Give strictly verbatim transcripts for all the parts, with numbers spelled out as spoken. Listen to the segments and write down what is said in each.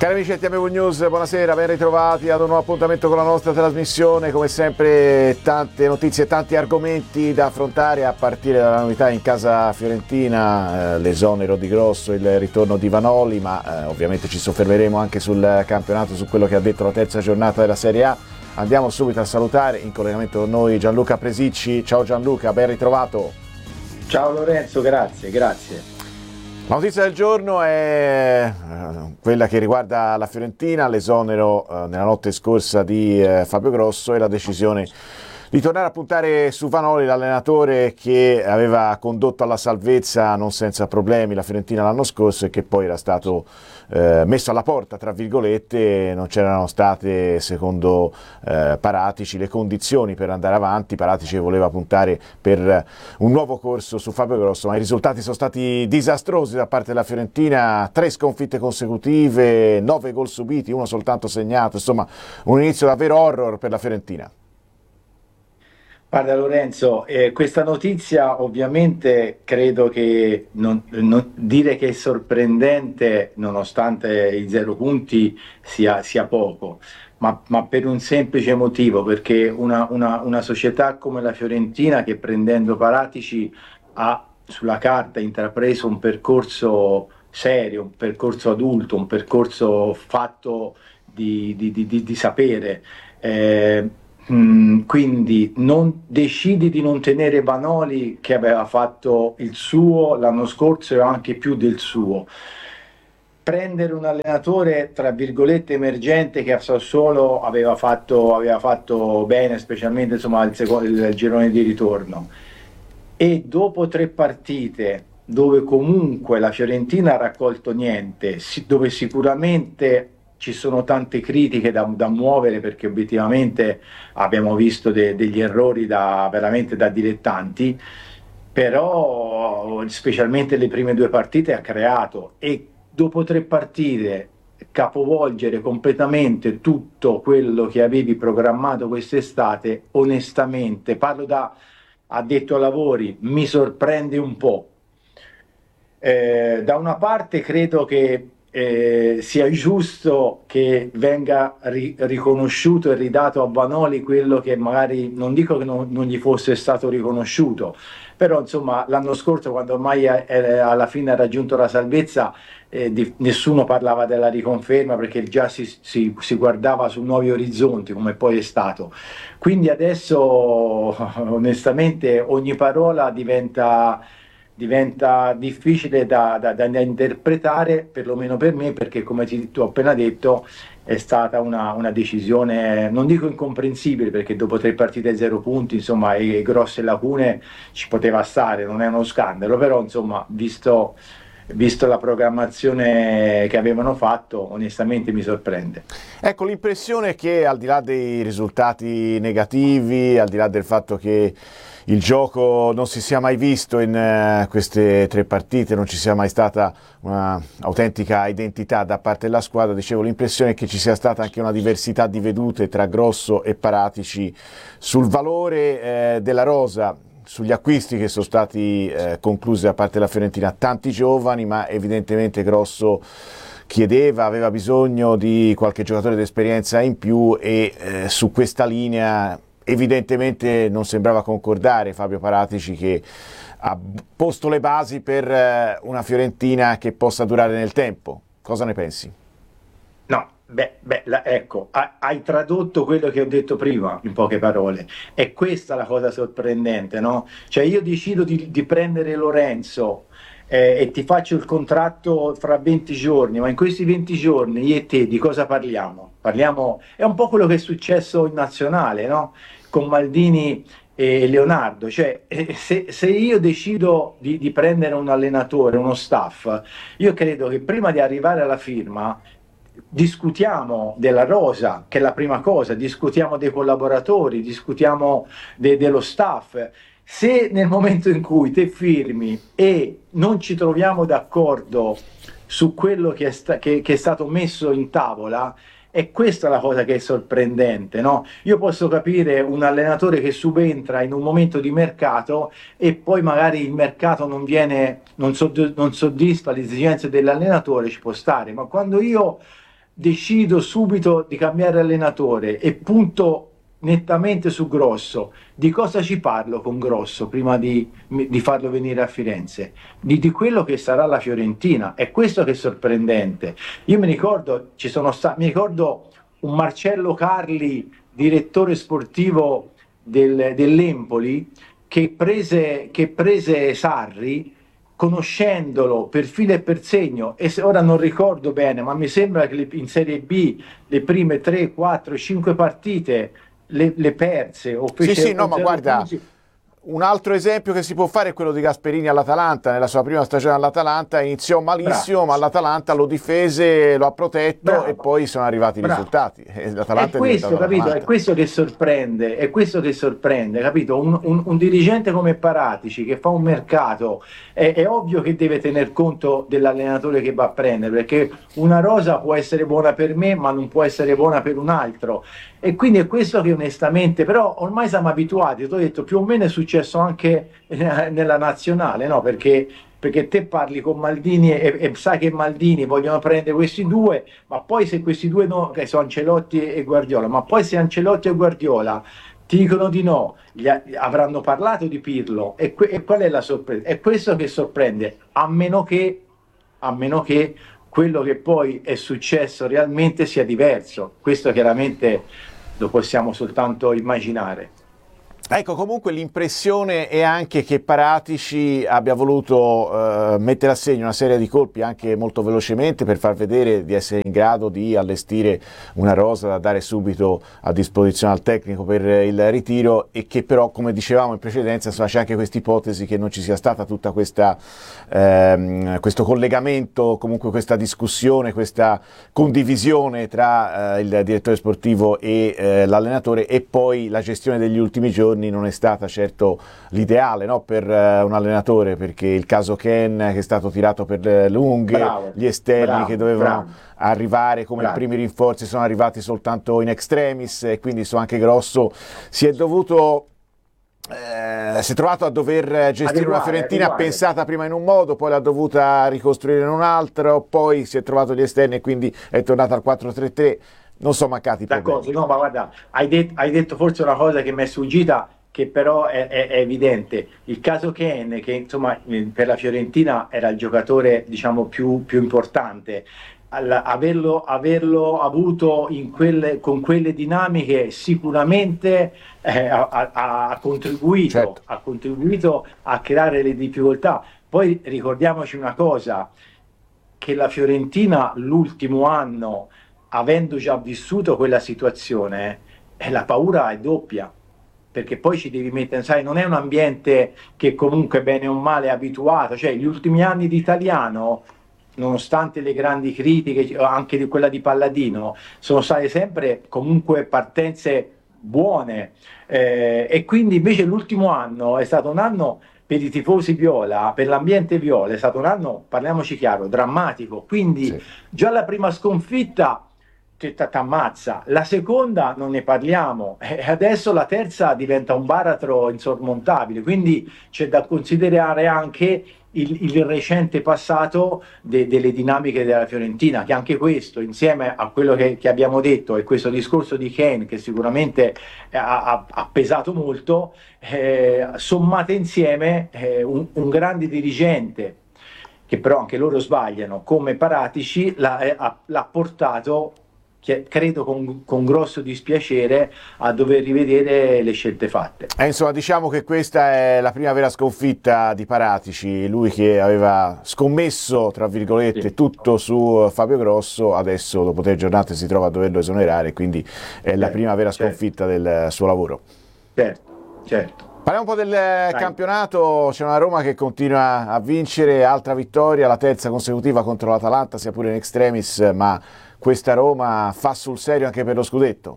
Cari amici di T M V News, buonasera, ben ritrovati ad un nuovo appuntamento con la nostra trasmissione. Come sempre tante notizie, tanti argomenti da affrontare, a partire dalla novità in casa fiorentina, eh, l'esonero di Grosso, il ritorno di Vanoli, ma eh, ovviamente ci soffermeremo anche sul campionato, su quello che ha detto la terza giornata della Serie A. Andiamo subito a salutare in collegamento con noi Gianluca Presicci. Ciao Gianluca, ben ritrovato. Ciao Lorenzo, grazie, grazie. La notizia del giorno è quella che riguarda la Fiorentina, l'esonero eh, nella notte scorsa di eh, Fabio Grosso e la decisione di tornare a puntare su Vanoli, l'allenatore che aveva condotto alla salvezza non senza problemi la Fiorentina l'anno scorso e che poi era stato eh, messo alla porta, tra virgolette. Non c'erano state, secondo eh, Paratici, le condizioni per andare avanti. Paratici voleva puntare per un nuovo corso su Fabio Grosso, ma i risultati sono stati disastrosi da parte della Fiorentina: tre sconfitte consecutive, nove gol subiti, uno soltanto segnato, insomma un inizio davvero horror per la Fiorentina. Guarda Lorenzo, eh, questa notizia ovviamente credo che non, non- dire che è sorprendente nonostante i zero punti sia, sia poco, ma, ma per un semplice motivo, perché una, una- una società come la Fiorentina, che prendendo Paratici ha sulla carta intrapreso un percorso serio, un percorso adulto, un percorso fatto di, di- di- di- di sapere. eh, Mm, quindi non, decidi di non tenere Vanoli, che aveva fatto il suo l'anno scorso e anche più del suo. Prendere un allenatore tra virgolette emergente che a Sassuolo aveva fatto, aveva fatto bene, specialmente insomma il, secondo, il girone di ritorno, e dopo tre partite dove comunque la Fiorentina ha raccolto niente, si- dove sicuramente ci sono tante critiche da, da muovere, perché obiettivamente abbiamo visto de- degli errori da, veramente da dilettanti, però specialmente le prime due partite ha creato, e dopo tre partite capovolgere completamente tutto quello che avevi programmato quest'estate, onestamente, parlo da addetto ai lavori, mi sorprende un po'. Eh, da una parte credo che eh, sia giusto che venga ri- riconosciuto e ridato a Vanoli quello che magari, non dico che non, non gli fosse stato riconosciuto, però insomma l'anno scorso, quando ormai eh, eh, alla fine ha raggiunto la salvezza, eh, di- nessuno parlava della riconferma, perché già si, si- si guardava su nuovi orizzonti, come poi è stato. Quindi adesso onestamente ogni parola diventa, diventa difficile da, da- da- da interpretare, perlomeno per me, perché come ti, tu ho appena detto è stata una, una decisione, non dico incomprensibile, perché dopo tre partite e zero punti, insomma, e, e grosse lacune ci poteva stare, non è uno scandalo, però insomma, visto, visto la programmazione che avevano fatto, onestamente mi sorprende. Ecco, l'impressione è che, al di là dei risultati negativi, al di là del fatto che il gioco non si sia mai visto in eh, queste tre partite, non ci sia mai stata una autentica identità da parte della squadra, dicevo, l'impressione è che ci sia stata anche una diversità di vedute tra Grosso e Paratici sul valore eh, della rosa, sugli acquisti che sono stati eh, conclusi da parte della Fiorentina. Tanti giovani, ma evidentemente Grosso chiedeva, aveva bisogno di qualche giocatore d'esperienza in più, e eh, su questa linea evidentemente non sembrava concordare Fabio Paratici, che ha posto le basi per eh, una Fiorentina che possa durare nel tempo. Cosa ne pensi? No, beh, beh, la- ecco, ha- hai tradotto quello che ho detto prima in poche parole. È questa la cosa sorprendente, no? Cioè io decido di, di prendere Lorenzo, eh, e ti faccio il contratto fra venti giorni, ma in questi venti giorni io e te di cosa parliamo? Parliamo, è un po' quello che è successo in nazionale, no? Con Maldini e Leonardo. Cioè, eh, se, se io decido di, di prendere un allenatore, uno staff, io credo che prima di arrivare alla firma discutiamo della rosa, che è la prima cosa, discutiamo dei collaboratori, discutiamo de- dello staff. Se nel momento in cui te firmi e non ci troviamo d'accordo su quello che è, sta- che- che è stato messo in tavola, è questa la cosa che è sorprendente, no? Io posso capire un allenatore che subentra in un momento di mercato e poi magari il mercato non viene, non, sod- non soddisfa le esigenze dell'allenatore, ci può stare, ma quando io decido subito di cambiare allenatore e punto nettamente su Grosso, di cosa ci parlo con Grosso prima di, di farlo venire a Firenze? Di, di quello che sarà la Fiorentina. È questo che è sorprendente. Io mi ricordo, ci sono sta- mi ricordo un Marcello Carli, direttore sportivo del, dell'Empoli, che prese, che prese Sarri, conoscendolo per filo e per segno, e se, ora non ricordo bene, ma mi sembra che le, in Serie B le prime tre, quattro, cinque partite le, le perse o fece sì, sì, no, ma guarda, punti. Un altro esempio che si può fare è quello di Gasperini all'Atalanta. Nella sua prima stagione all'Atalanta iniziò malissimo, Bravo. ma l'Atalanta lo difese, lo ha protetto Bravo. e poi sono arrivati i Bravo. risultati. E l'Atalanta È questo, è capito? l'Atalanta. È questo che sorprende, è questo che sorprende, capito? Un, un, un dirigente come Paratici che fa un mercato, è, è ovvio che deve tener conto dell'allenatore che va a prendere, perché una rosa può essere buona per me, ma non può essere buona per un altro. E quindi è questo che onestamente, però ormai siamo abituati, ti ho detto, più o meno è successo anche nella nazionale, no? Perché, perché te parli con Maldini e, e sai che Maldini vogliono prendere questi due, ma poi se questi due no, che sono Ancelotti e Guardiola, ma poi se Ancelotti e Guardiola ti dicono di no, gli, avranno parlato di Pirlo, e, que, e qual è la sorpresa? È questo che sorprende, a meno che, a meno che quello che poi è successo realmente sia diverso. Questo chiaramente lo possiamo soltanto immaginare. Ecco, comunque l'impressione è anche che Paratici abbia voluto eh, mettere a segno una serie di colpi anche molto velocemente per far vedere di essere in grado di allestire una rosa da dare subito a disposizione al tecnico per il ritiro, e che però, come dicevamo in precedenza, insomma, c'è anche questa ipotesi che non ci sia stata tutta questa ehm, questo collegamento, comunque questa discussione, questa condivisione tra eh, il direttore sportivo e eh, l'allenatore, e poi la gestione degli ultimi giorni non è stata certo l'ideale, no, per uh, un allenatore, perché il caso Ken che è stato tirato per le lunghe, bravo, gli esterni bravo, che dovevano bravo, arrivare come bravo. primi rinforzi sono arrivati soltanto in extremis, e quindi so anche Grosso si è dovuto eh, si è trovato a dover gestire adeguare, una Fiorentina adeguare. pensata prima in un modo, poi l'ha dovuta ricostruire in un altro, poi si è trovato gli esterni e quindi è tornato al quattro tre tre. Non sono mancati i problemi. D'accordo, no, ma guarda, hai, det- hai detto forse una cosa che mi è sfuggita, che però è, è- è evidente. Il caso Ken, che insomma eh, per la Fiorentina era il giocatore, diciamo, più, più importante, Al- averlo, averlo avuto in quelle, con quelle dinamiche sicuramente eh, ha, ha- ha contribuito, Certo. ha contribuito a creare le difficoltà. Poi ricordiamoci una cosa, che la Fiorentina l'ultimo anno, avendo già vissuto quella situazione, eh, la paura è doppia, perché poi ci devi mettere, sai, non è un ambiente che comunque bene o male è abituato, cioè gli ultimi anni di Italiano, nonostante le grandi critiche, anche di quella di Palladino, sono state sempre comunque partenze buone, eh, e quindi invece l'ultimo anno è stato un anno per i tifosi viola, per l'ambiente viola, è stato un anno, parliamoci chiaro, drammatico, quindi Sì. già la prima sconfitta ti ammazza, la seconda non ne parliamo, e adesso la terza diventa un baratro insormontabile, quindi c'è da considerare anche il, il recente passato de, delle dinamiche della Fiorentina, che anche questo, insieme a quello che, che abbiamo detto, e questo discorso di Kane che sicuramente ha, ha, ha pesato molto, eh, sommate insieme eh, un, un grande dirigente, che però anche loro sbagliano, come Paratici, l'ha, eh, l'ha portato, credo con, con grosso dispiacere, a dover rivedere le scelte fatte. Eh, insomma, diciamo che questa è la prima vera sconfitta di Paratici, lui che aveva scommesso, tra virgolette, Sì. tutto su Fabio Grosso, adesso dopo tre giornate si trova a doverlo esonerare, quindi è la Certo, prima vera certo. sconfitta del suo lavoro. Certo, certo. Parliamo un po' del campionato, c'è una Roma che continua a vincere, altra vittoria, la terza consecutiva contro l'Atalanta, sia pure in extremis, ma questa Roma fa sul serio anche per lo scudetto?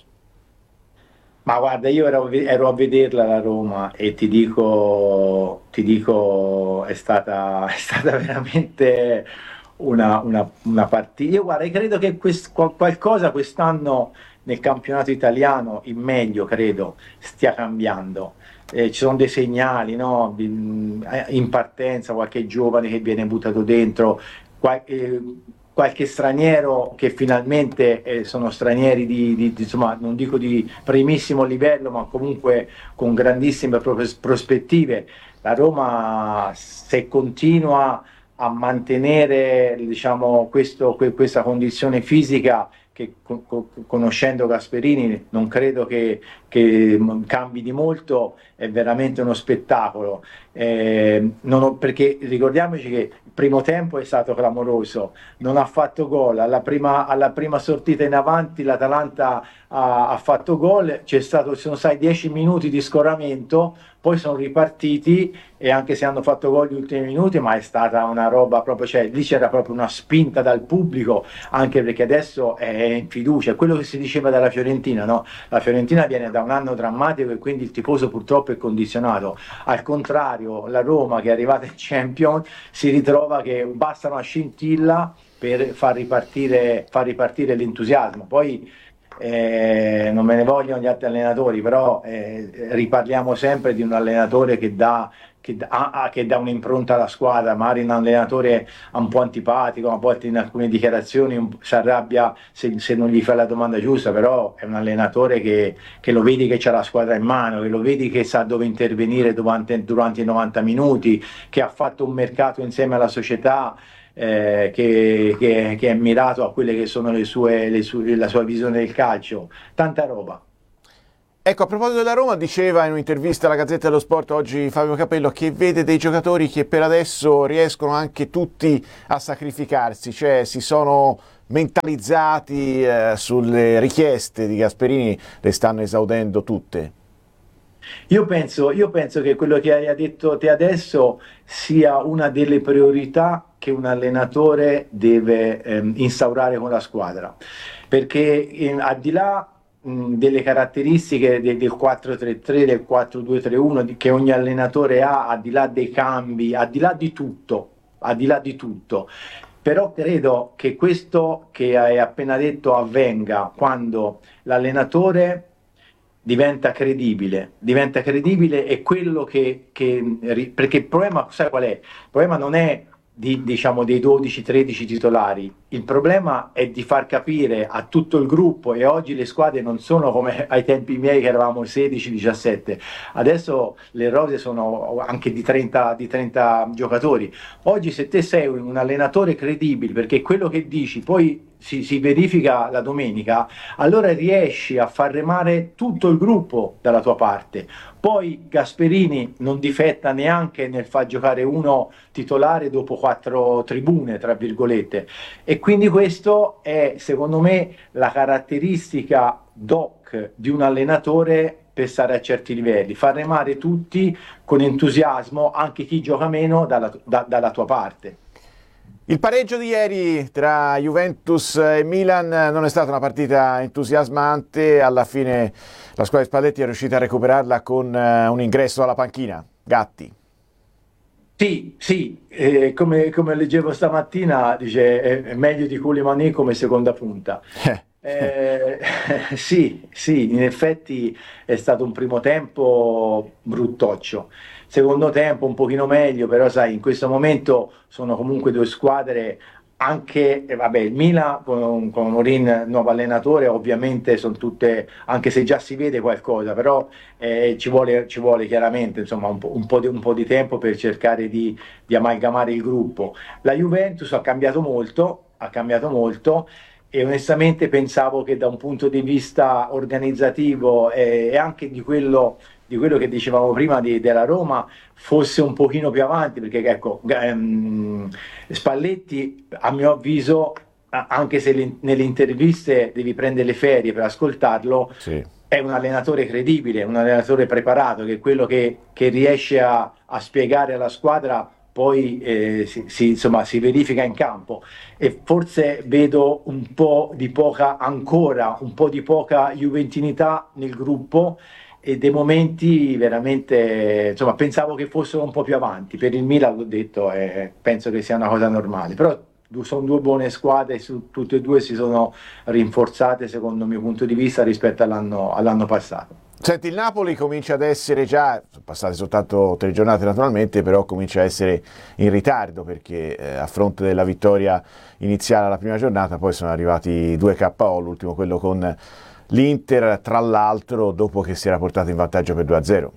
Ma guarda, io ero, ero a vederla la Roma e ti dico, ti dico è stata, è stata veramente una, una, una partita. Io guarda, io credo che quest, qualcosa quest'anno nel campionato italiano, in meglio credo, stia cambiando. Eh, ci sono dei segnali, no? In partenza, qualche giovane che viene buttato dentro, qual, eh, qualche straniero che finalmente eh, sono stranieri di, di, di, insomma, non dico di primissimo livello, ma comunque con grandissime pros- prospettive. La Roma, se continua a mantenere, diciamo, questo, que- questa condizione fisica, che co- co- conoscendo Gasperini non credo che, che cambi di molto, è veramente uno spettacolo. Eh, non ho- perché ricordiamoci che il primo tempo è stato clamoroso, non ha fatto gol, alla prima, alla prima sortita in avanti l'Atalanta ha, ha fatto gol, c'è stato, ci sono stati dieci minuti di scoramento, poi sono ripartiti e anche se hanno fatto gol gli ultimi minuti, ma è stata una roba proprio, cioè lì c'era proprio una spinta dal pubblico, anche perché adesso è in fiducia, quello che si diceva dalla Fiorentina, no? La Fiorentina viene da un anno drammatico e quindi il tifoso purtroppo è condizionato. Al contrario, la Roma che è arrivata in Champions si ritrova che basta una scintilla per far ripartire, far ripartire l'entusiasmo. Poi eh, non me ne vogliono gli altri allenatori, però eh, riparliamo sempre di un allenatore che dà, che, dà, che dà un'impronta alla squadra, magari un allenatore un po' antipatico, a volte in alcune dichiarazioni si arrabbia se, se non gli fa la domanda giusta, però è un allenatore che, che lo vedi che c'ha la squadra in mano, che lo vedi che sa dove intervenire durante, durante i novanta minuti, che ha fatto un mercato insieme alla società. Eh, che, che, che è mirato a quelle che sono le sue, le sue, la sua visione del calcio, tanta roba. Ecco, a proposito della Roma, diceva in un'intervista alla Gazzetta dello Sport oggi Fabio Capello che vede dei giocatori che per adesso riescono anche tutti a sacrificarsi, cioè si sono mentalizzati eh, sulle richieste di Gasperini, le stanno esaudendo tutte. Io penso, io penso che quello che hai detto te adesso sia una delle priorità che un allenatore deve ehm, instaurare con la squadra, perché eh, al di là mh, delle caratteristiche de, del quattro tre tre, del quattro due tre uno di, che ogni allenatore ha, al di là dei cambi, al di là di tutto, al di là di tutto, però credo che questo che hai appena detto avvenga quando l'allenatore diventa credibile, diventa credibile è quello che, che, perché il problema, sai qual è? Il problema non è di, diciamo, dei dodici tredici titolari, il problema è di far capire a tutto il gruppo, e oggi le squadre non sono come ai tempi miei che eravamo sedici diciassette, adesso le rose sono anche di trenta, di trenta giocatori. Oggi se te sei un allenatore credibile, perché quello che dici poi Si, si verifica la domenica, allora riesci a far remare tutto il gruppo dalla tua parte. Poi Gasperini non difetta neanche nel far giocare uno titolare dopo quattro tribune, tra virgolette, e quindi questo è secondo me la caratteristica doc di un allenatore per stare a certi livelli, far remare tutti con entusiasmo, anche chi gioca meno dalla, da, dalla tua parte. Il pareggio di ieri tra Juventus e Milan non è stata una partita entusiasmante, alla fine la squadra di Spalletti è riuscita a recuperarla con un ingresso alla panchina. Gatti. Sì, sì, eh, come, come leggevo stamattina, dice è, è meglio di Koulibaly come seconda punta. Eh, sì, sì, in effetti è stato un primo tempo bruttoccio. Secondo tempo un pochino meglio, però sai, in questo momento sono comunque due squadre, anche, eh, vabbè, il Milan con, con Mourinho, nuovo allenatore, ovviamente sono tutte, anche se già si vede qualcosa, però eh, ci vuole, ci vuole chiaramente insomma, un po', un po' di, un po' di tempo per cercare di, di amalgamare il gruppo. La Juventus ha cambiato molto, ha cambiato molto, e onestamente pensavo che da un punto di vista organizzativo eh, e anche di quello, di quello che dicevamo prima di, della Roma fosse un pochino più avanti, perché ecco, ehm, Spalletti a mio avviso, anche se le, nelle interviste devi prendere le ferie per ascoltarlo, sì, è un allenatore credibile, un allenatore preparato, che è quello che, che riesce a, a spiegare alla squadra poi eh, si, si, insomma, si verifica in campo, e forse vedo un po' di poca, ancora un po' di poca juventinità nel gruppo, e dei momenti veramente, insomma, pensavo che fossero un po' più avanti. Per il Milan l'ho detto, eh, penso che sia una cosa normale, però sono due buone squadre, su, tutte e due si sono rinforzate secondo il mio punto di vista rispetto all'anno, all'anno passato. Senti, il Napoli comincia ad essere già, sono passate soltanto tre giornate naturalmente, però comincia a essere in ritardo perché eh, a fronte della vittoria iniziale alla prima giornata poi sono arrivati due K O, l'ultimo quello con l'Inter, tra l'altro dopo che si era portato in vantaggio per due a zero.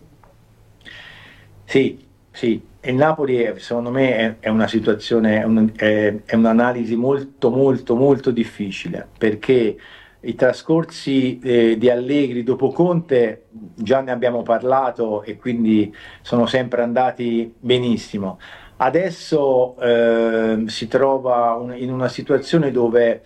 Sì, sì, e il Napoli è- secondo me è, è una situazione, è, un- è- è un'analisi molto molto molto difficile perché i trascorsi eh, di Allegri dopo Conte già ne abbiamo parlato e quindi sono sempre andati benissimo. Adesso eh, si trova un- in una situazione dove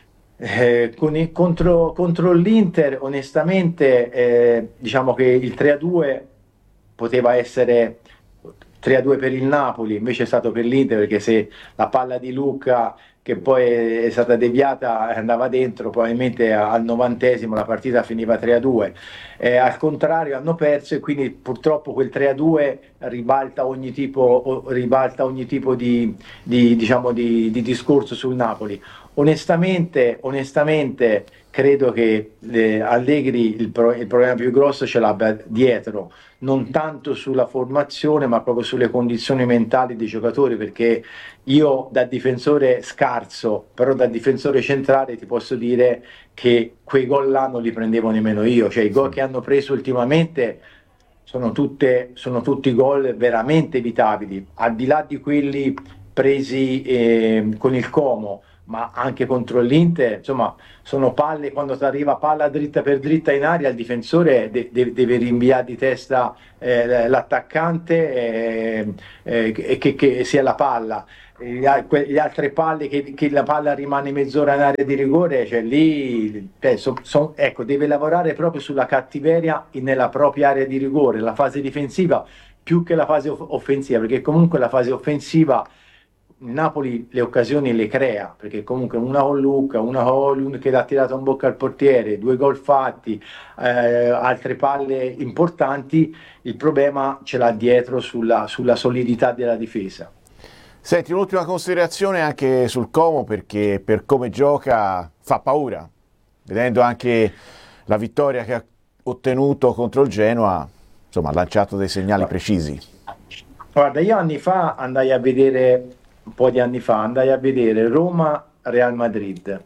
eh, con il- contro, contro l'Inter, onestamente, eh, diciamo che il tre a due poteva essere tre a due per il Napoli, invece è stato per l'Inter perché se la palla di Lucca che poi è stata deviata andava dentro, probabilmente al novantesimo la partita finiva tre a due. Eh, al contrario hanno perso e quindi purtroppo quel tre a due ribalta ogni tipo, ribalta ogni tipo di, di, diciamo, di, di discorso sul Napoli. Onestamente, onestamente credo che eh, Allegri il, pro- il problema più grosso ce l'abbia dietro, non tanto sulla formazione, ma proprio sulle condizioni mentali dei giocatori, perché io da difensore scarso, però da difensore centrale ti posso dire che quei gol là non li prendevo nemmeno io, cioè i gol che hanno preso ultimamente sono, tutte, sono tutti gol veramente evitabili, al di là di quelli presi eh, con il Como, ma anche contro l'Inter, insomma, sono palle, quando ti arriva palla dritta per dritta in aria, il difensore de- de- deve rinviare di testa eh, l'attaccante eh, eh, e che, che sia la palla. Gli, al- que- gli altre palle che, che la palla rimane mezz'ora in area di rigore, cioè lì cioè, so- so- ecco, deve lavorare proprio sulla cattiveria nella propria area di rigore, la fase difensiva più che la fase off- offensiva, perché comunque la fase offensiva il Napoli le occasioni le crea, perché comunque una con Lucca, una con Holund che l'ha tirato in bocca al portiere, due gol fatti, eh, altre palle importanti, il problema ce l'ha dietro sulla, sulla solidità della difesa. Senti, un'ultima considerazione anche sul Como perché per come gioca fa paura, vedendo anche la vittoria che ha ottenuto contro il Genoa, insomma ha lanciato dei segnali precisi. Guarda, io anni fa andai a vedere, un po' di anni fa, andai a vedere Roma-Real Madrid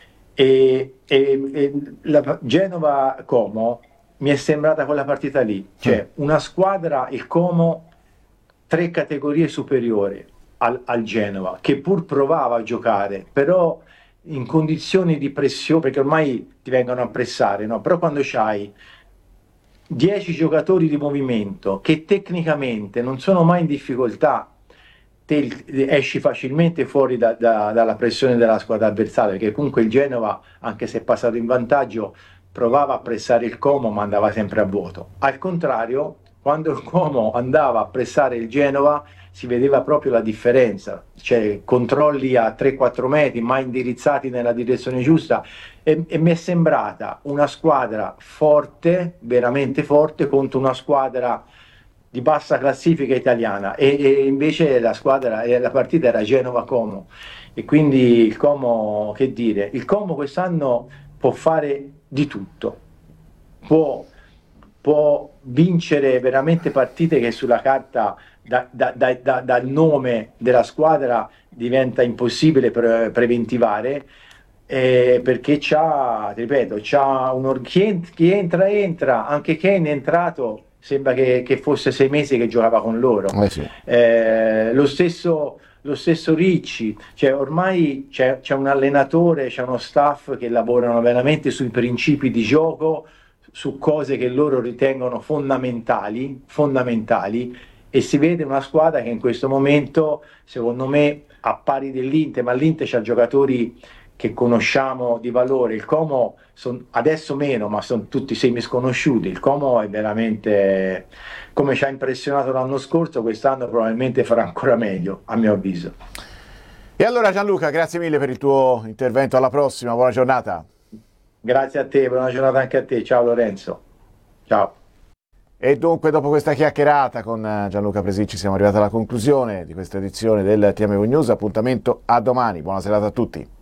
e, e- e la Genova-Como mi è sembrata quella partita lì, Mm. cioè una squadra, il Como, tre categorie superiori al, al Genova, che pur provava a giocare, però in condizioni di pressione, perché ormai ti vengono a pressare, no? Però quando c'hai dieci giocatori di movimento che tecnicamente non sono mai in difficoltà, te esci facilmente fuori da, da, dalla pressione della squadra avversaria, perché comunque il Genova, anche se è passato in vantaggio, provava a pressare il Como ma andava sempre a vuoto. Al contrario, quando il Como andava a pressare il Genova si vedeva proprio la differenza, cioè controlli a tre quattro metri ma indirizzati nella direzione giusta e, e mi è sembrata una squadra forte, veramente forte, contro una squadra di bassa classifica italiana e, e invece la squadra, la partita era Genova-Como e quindi il Como, che dire, il Como quest'anno può fare di tutto, può, può vincere veramente partite che sulla carta da, da, da, da, dal nome della squadra diventa impossibile pre- preventivare eh, perché c'ha, ti ripeto, c'ha un, chi, chi entra entra, anche Kane è entrato, sembra che, che fosse sei mesi che giocava con loro. Eh sì. Eh, lo stesso, lo stesso Ricci, cioè ormai c'è, c'è un allenatore, c'è uno staff che lavorano veramente sui principi di gioco, su cose che loro ritengono fondamentali, fondamentali e si vede una squadra che in questo momento, secondo me, a pari dell'Inter, ma l'Inter c'ha giocatori che conosciamo di valore, il Como son, adesso meno, ma sono tutti semi sconosciuti, il Como è veramente, come ci ha impressionato l'anno scorso, quest'anno probabilmente farà ancora meglio, a mio avviso. E allora Gianluca, grazie mille per il tuo intervento, alla prossima, buona giornata. Grazie a te, buona giornata anche a te, ciao Lorenzo, ciao. E dunque dopo questa chiacchierata con Gianluca Presicci siamo arrivati alla conclusione di questa edizione del T M V News, appuntamento a domani, buona serata a tutti.